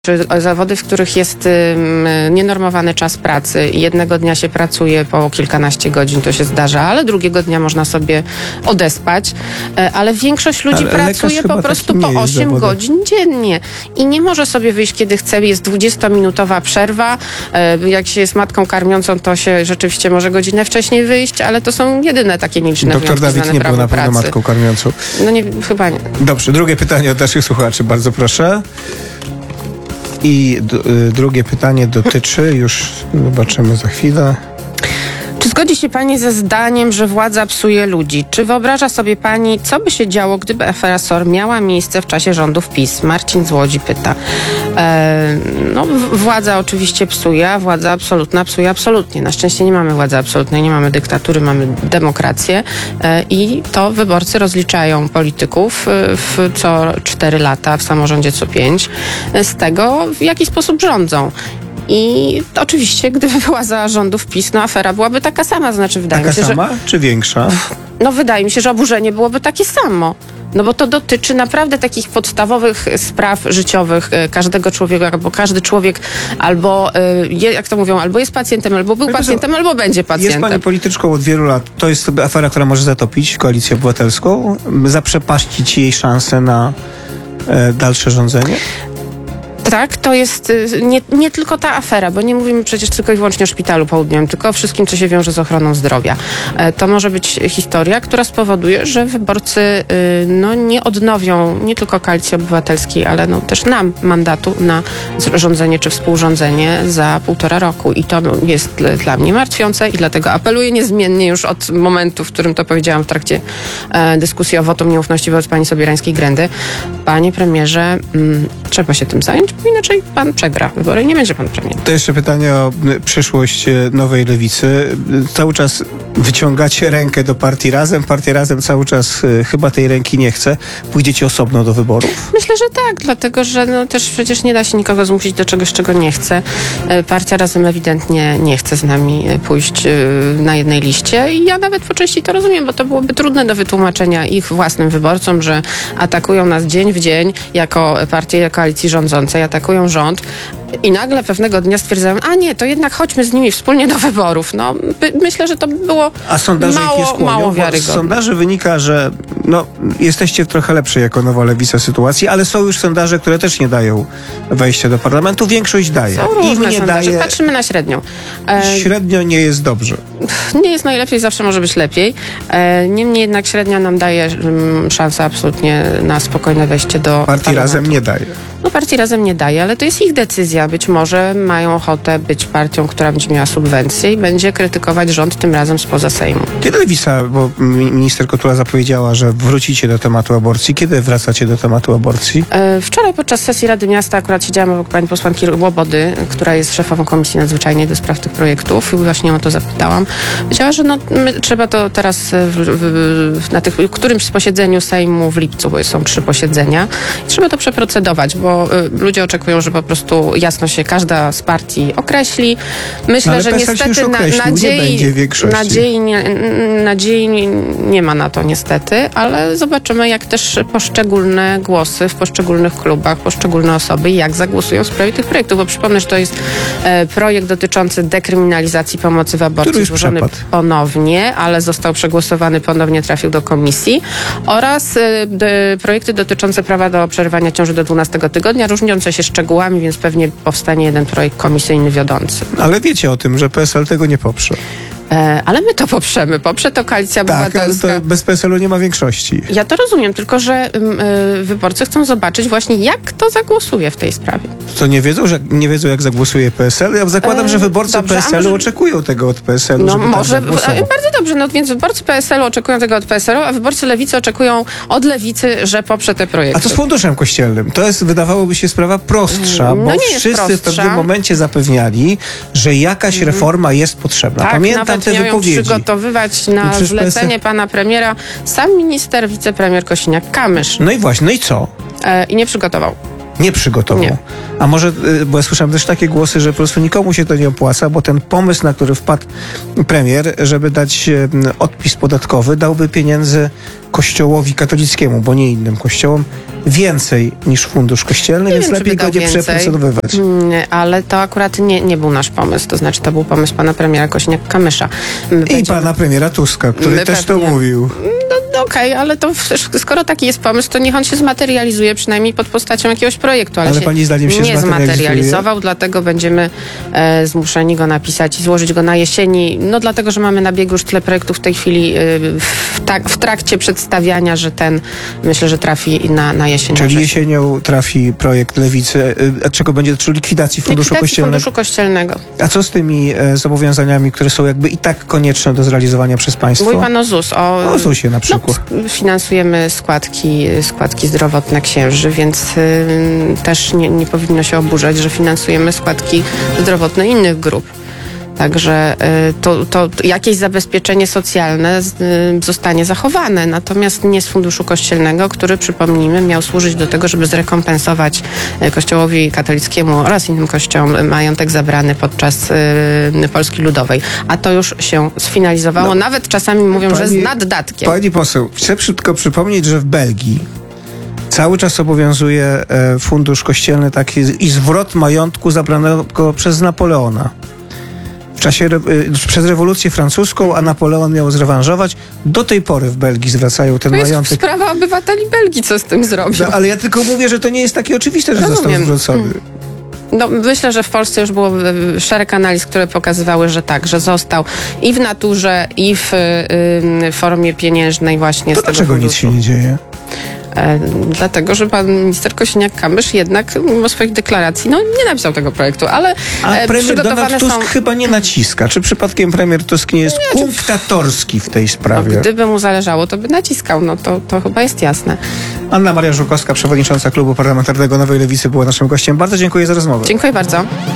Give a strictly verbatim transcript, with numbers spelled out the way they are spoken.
Czy zawody, w których jest nienormowany czas pracy i jednego dnia się pracuje po kilkanaście godzin, to się zdarza, ale drugiego dnia można sobie odespać, ale większość ludzi ale pracuje po prostu po osiem godzin dziennie i nie może sobie wyjść kiedy chce, jest dwudziestominutowa przerwa, jak się jest matką karmiącą, to się rzeczywiście może godzinę wcześniej wyjść, ale to są jedyne takie nieliczne Doktor wyjątki Dawid znane nie był na pewno pracy. matką karmiącą. No nie, chyba nie. Dobrze, drugie pytanie od naszych słuchaczy, bardzo proszę. I d- drugie pytanie dotyczy, już zobaczymy za chwilę. Czy zgodzi się Pani ze zdaniem, że władza psuje ludzi? Czy wyobraża sobie Pani, co by się działo, gdyby afera S O R miała miejsce w czasie rządów PiS? Marcin z Łodzi pyta. E, no, w- władza oczywiście psuje, a władza absolutna psuje absolutnie. Na szczęście nie mamy władzy absolutnej, nie mamy dyktatury, mamy demokrację e, i to wyborcy rozliczają polityków e, w co cztery lata, w samorządzie co pięć, e, z tego, w jaki sposób rządzą. I oczywiście, gdyby była za rządów PiS, no afera byłaby taka sama, znaczy wydaje Taka mi się, sama, że... czy większa? No wydaje mi się, że oburzenie byłoby takie samo. No bo to dotyczy naprawdę takich podstawowych spraw życiowych y, każdego człowieka, bo każdy człowiek albo, y, je, jak to mówią, albo jest pacjentem, albo był No pacjentem, to, albo będzie pacjentem. Jest pani polityczką od wielu lat. To jest sobie afera, która może zatopić Koalicję Obywatelską, zaprzepaścić jej szansę na e, dalsze rządzenie? Tak, to jest nie, nie tylko ta afera, bo nie mówimy przecież tylko i wyłącznie o szpitalu południowym, tylko o wszystkim, co się wiąże z ochroną zdrowia. To może być historia, która spowoduje, że wyborcy no, nie odnowią nie tylko Koalicji Obywatelskiej, ale no, też nam mandatu na rządzenie czy współrządzenie za półtora roku. I to jest dla mnie martwiące i dlatego apeluję niezmiennie już od momentu, w którym to powiedziałam w trakcie e, dyskusji o wotum nieufności wobec pani Sobierajskiej-Grendy. Panie premierze, m, trzeba się tym zająć, bo inaczej pan przegra wybory i nie będzie pan premierem. To jeszcze pytanie o przyszłość Nowej Lewicy. Cały czas wyciągacie rękę do partii Razem. Partia Razem cały czas y, chyba tej ręki nie chce. Pójdziecie osobno do wyborów? Myślę, że tak, dlatego że no, też przecież nie da się nikogo zmusić do czegoś, czego nie chce. Partia Razem ewidentnie nie chce z nami pójść na jednej liście i ja nawet po części to rozumiem, bo to byłoby trudne do wytłumaczenia ich własnym wyborcom, że atakują nas dzień w dzień jako partię koalicji rządzącej, atakują rząd i nagle pewnego dnia stwierdzają, a nie, to jednak chodźmy z nimi wspólnie do wyborów. No, by, myślę, że to by było a sondaże mało, ich nie skłonią, mało bo wiarygodne. z sondaży wynika, że no, jesteście w trochę lepszej jako Nowa Lewica sytuacji, ale są już sondaże, które też nie dają wejścia do parlamentu. Większość daje. Są różne Im nie sondaże. daje. Patrzymy na średnią. E, Średnio nie jest dobrze. Nie jest najlepiej, zawsze może być lepiej. E, niemniej jednak średnia nam daje mm, szansę absolutnie na spokojne wejście do Partii parlamentu. Razem nie daje. No partii Razem nie daje, ale to jest ich decyzja. Być może mają ochotę być partią, która będzie miała subwencję i będzie krytykować rząd tym razem spoza Sejmu. Kiedy Lewica, bo minister Kotula zapowiedziała, że wrócicie do tematu aborcji. Kiedy wracacie do tematu aborcji? E, wczoraj podczas sesji Rady Miasta akurat siedziałam obok pani posłanki Łobody, która jest szefową Komisji Nadzwyczajnej do spraw tych projektów i właśnie ją o to zapytałam. Powiedziała, że no, my, trzeba to teraz w, w, w, na tych, którymś z posiedzeniu Sejmu w lipcu, bo są trzy posiedzenia, trzeba to przeprocedować, bo y, ludzie oczekują, że po prostu jasno się każda z partii określi. Myślę, ale że P S L się niestety już określił, na, nadziei, nie będzie większości. nadziei, nie, nadziei nie ma na to niestety, ale zobaczymy, jak też poszczególne głosy w poszczególnych klubach, poszczególne osoby, jak zagłosują w sprawie tych projektów, bo przypomnę, że to jest e, projekt dotyczący dekryminalizacji pomocy w aborcji złożony przepadł. ponownie, ale został przegłosowany, ponownie trafił do komisji oraz e, de, projekty dotyczące prawa do przerywania ciąży do dwunastego tygodnia, różniące się szczegółami, więc pewnie powstanie jeden projekt komisyjny wiodący. Ale wiecie o tym, że P S L tego nie poprze. E, ale my to poprzemy. Poprze to Koalicja Tak, ale Obywatelska. to bez P S L-u nie ma większości. Ja to rozumiem, tylko że y, wyborcy chcą zobaczyć właśnie, jak to zagłosuje w tej sprawie. To nie wiedzą, że nie wiedzą, jak zagłosuje P S L? Ja zakładam, E, że wyborcy dobrze, P S L-u a może- oczekują tego od P S L-u, No żeby tak może, zagłosował. e, bardzo dobrze, no więc wyborcy P S L-u oczekują tego od P S L-u, a wyborcy Lewicy oczekują od Lewicy, że poprze te projekty. A co z funduszem kościelnym? To jest, wydawałoby się, sprawa prostsza, No bo nie jest wszyscy w prostsza. pewnym momencie zapewniali, że jakaś reforma jest potrzebna. Tak, Pamiętam nawet te miał ją wypowiedzi. przygotowywać I na przecież zlecenie P S L pana premiera sam minister, wicepremier Kosiniak-Kamysz No i właśnie, no i co? e, i nie przygotował. nie przygotował. Nie. A może, y, bo ja słyszałem też takie głosy, że po prostu nikomu się to nie opłaca, bo ten pomysł, na który wpadł premier, żeby dać y, odpis podatkowy, dałby pieniędzy Kościołowi katolickiemu, bo nie innym kościołom, więcej niż fundusz kościelny, Nie więc wiem, czy lepiej by go dał nie więcej. przeprocedowywać. Mm, Ale to akurat nie, nie był nasz pomysł, to znaczy to był pomysł pana premiera Kosiniaka-Kamysza. My I będziemy- pana premiera Tuska, który My też pewnie. to mówił. No, no okej, ale to w- skoro taki jest pomysł, to niech on się zmaterializuje przynajmniej pod postacią jakiegoś projektu. Ale, Ale się pani zdaniem się nie zmaterializuje? zmaterializował, dlatego będziemy e, zmuszeni go napisać i złożyć go na jesieni. No dlatego, że mamy na biegu już tyle projektów w tej chwili e, w, tak, w trakcie przedstawiania, że ten myślę, że trafi na, na jesień. Czyli na jesienią trafi projekt Lewicy, y, a czego będzie dotyczył likwidacji funduszu Likwidacji kościelnego. Funduszu Kościelnego. A co z tymi e, zobowiązaniami, które są jakby i tak konieczne do zrealizowania przez państwo? Mówi pan o ZUS. O, O zusie na przykład. No, finansujemy składki, składki zdrowotne księży, więc y, też nie, nie powinno się oburzać, że finansujemy składki zdrowotne innych grup. Także y, to, to jakieś zabezpieczenie socjalne z, y, zostanie zachowane, natomiast nie z Funduszu Kościelnego, który, przypomnijmy, miał służyć do tego, żeby zrekompensować y, Kościołowi katolickiemu oraz innym kościołom majątek zabrany podczas y, Polski Ludowej. A to już się sfinalizowało. No, Nawet czasami mówią, że z pani- naddatkiem. Pani poseł, chcę tylko przypomnieć, że w Belgii cały czas obowiązuje e, fundusz kościelny taki i zwrot majątku zabranego przez Napoleona. W czasie, re, e, przez rewolucję francuską, a Napoleon miał zrewanżować. Do tej pory w Belgii zwracają ten To jest majątek. sprawa obywateli Belgii, co z tym zrobią. No, ale ja tylko mówię, że to nie jest takie oczywiste, że Rozumiem. został zwrócony. No, myślę, że w Polsce już było y, szereg analiz, które pokazywały, że tak, że został i w naturze, i w y, formie pieniężnej właśnie To z tego dlaczego nic funduszu. się nie dzieje? E, dlatego, że pan minister Kosiniak-Kamysz jednak mimo swoich deklaracji no, nie napisał tego projektu, ale A e, premier przygotowane Donald Tusk są... chyba nie naciska. Czy przypadkiem premier Tusk nie jest kunktatorski w tej No, sprawie? gdyby mu zależało, to by naciskał, no to, to chyba jest jasne. Anna Maria Żukowska, przewodnicząca Klubu Parlamentarnego Nowej Lewicy, była naszym gościem. Bardzo dziękuję za rozmowę. Dziękuję bardzo.